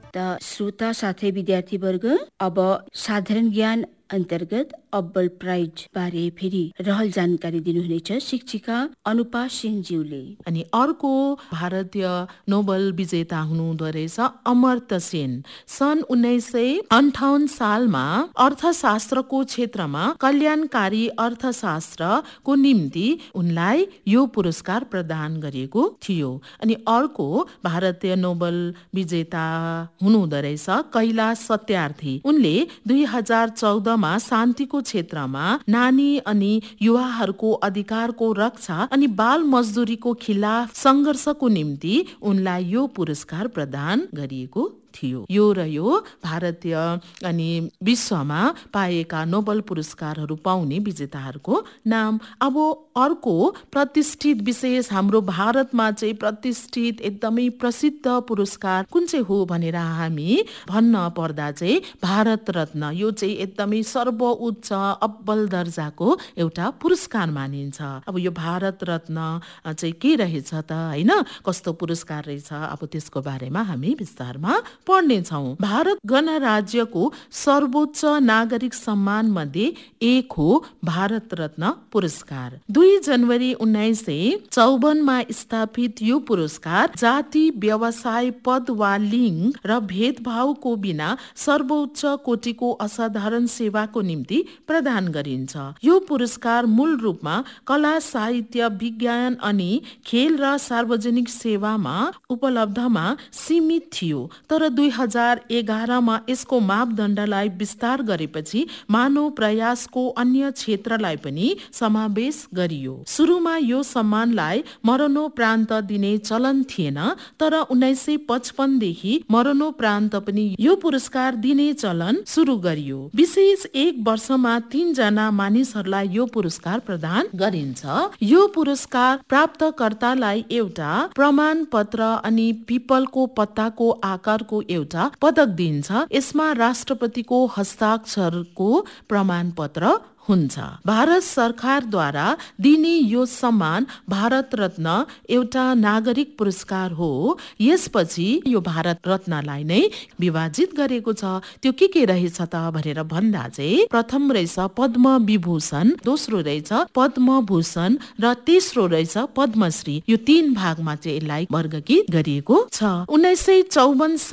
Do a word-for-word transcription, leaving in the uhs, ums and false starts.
त श्रोता साथै विद्यार्थीवर्ग, अब साधारण ज्ञान अन्तर्गत अब्बल प्राइज बारे फेरि रहल जानकारी दिनुहुनेछ शिक्षिका अनुपा सिंहज्यूले। अनि अर्को भारतीय नोबल विजेता हुनुहुँदो रहेछ अमर्त्य सेन। सन् उन्नाइस सय अन्ठाउन्न सालमा अर्थशास्त्रको क्षेत्रमा कल्याणकारी अर्थशास्त्रको निम्ति उनलाई यो पुरस्कार प्रदान गरिएको थियो। अनि अर्को भारतीय नोबल विजेता हुनुहुँदो रहेछ कैलाश सत्यार्थी। उनले दुई हजार चौध मा शान्तिको क्षेत्रमा नानी अनि युवाहरूको अधिकारको रक्षा अनि बाल मजदुरीको खिलाफ सङ्घर्षको निम्ति उनलाई यो पुरस्कार प्रदान गरिएको थियो। यो र यो भारतीय अनि विश्वमा पाएका नोबल पुरस्कारहरू पाउने विजेताहरूको नाम। अब अर्को प्रतिष्ठित विशेष हाम्रो भारतमा चाहिँ प्रतिष्ठित एकदमै प्रसिद्ध पुरस्कार कुन चाहिँ हो भनेर हामी भन्न पर्दा चाहिँ भारत रत्न। यो चाहिँ एकदमै सर्वोच्च अब्बल दर्जाको एउटा पुरस्कार मानिन्छ। अब यो भारत रत्न चाहिँ के रहेछ त हैन, कस्तो पुरस्कार रहेछ, अब त्यसको बारेमा हामी विस्तारमा पढ्नेछौँ। भारत गणराज्यको सर्वोच्च नागरिक सम्मान मध्ये एक हो भारत रत्न पुरस्कार। दुई जनवरी उन्नाइस सय चौवनमा स्थापित यो पुरस्कार जाति, व्यवसाय, पद वा लिङ्ग र भेदभावको बिना सर्वोच्च कोटिको असाधारण सेवाको निम्ति प्रदान गरिन्छ। यो पुरस्कार मूल रूपमा कला, साहित्य, विज्ञान अनि खेल र सार्वजनिक सेवामा उपलब्धमा सीमित थियो। तर दुई हजार एघारमा यसको मापदण्डलाई विस्तार गरेपछि मानव प्रयासको अन्य क्षेत्रलाई पनि समावेश गरियो। सुरुमा यो सम्मानलाई मरणोपरान्त दिने चलन थिएन, तर उन्नाइस सय पचपन्नदेखि मरणोपरान्त पनि यो पुरस्कार दिने चलन सुरु गरियो। विशेष एक वर्षमा तीनजना मानिसहरूलाई यो पुरस्कार प्रदान गरिन्छ। यो पुरस्कार प्राप्तकर्तालाई एउटा प्रमाण पत्र अनि पिपलको पत्ताको आकारको एउटा पदक दिन्छ। यसमा राष्ट्रपतिको हस्ताक्षरको प्रमाण पत्र हुन्छ। भारत सरकारद्वारा दिने यो सम्मान भारत रत्न एउटा नागरिक पुरस्कार हो। यसपछि यो भारत रत्नलाई नै विभाजित गरेको छ। त्यो के के रहेछ त भनेर भन्दा चाहिँ प्रथम रहेछ पद्म विभूषण, दोस्रो रहेछ पद्म भूषण र तेस्रो रहेछ पद्मश्री। यो तीन भागमा चाहिँ यसलाई वर्गीकृत गरिएको छ। उन्नाइस सय चौवन